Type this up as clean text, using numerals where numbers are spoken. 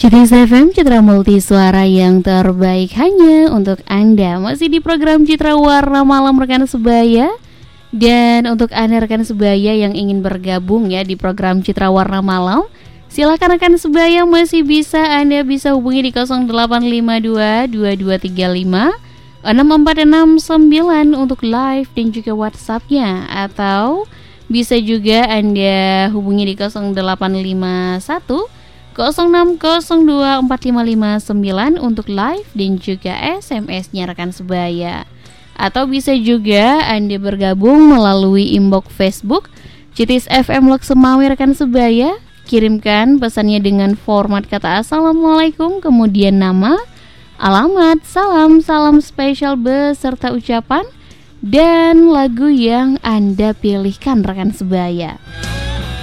Cities FM, Citra Multi Suara yang terbaik hanya untuk Anda. Masih di program Citra Warna Malam rekan sebaya. Dan untuk Anda rekan sebaya yang ingin bergabung ya di program Citra Warna Malam, silakan rekan sebaya Anda bisa hubungi di 0852 2235 6469 untuk live dan juga WhatsApp-nya, atau bisa juga Anda hubungi di 0851 0602 4559 untuk live dan juga SMS-nya rekan sebaya. Atau bisa juga Anda bergabung melalui inbox Facebook Cities FM Lok Semawi rekan sebaya. Kirimkan pesannya dengan format kata Assalamualaikum, kemudian nama, alamat, salam spesial beserta ucapan dan lagu yang Anda pilihkan rekan sebaya.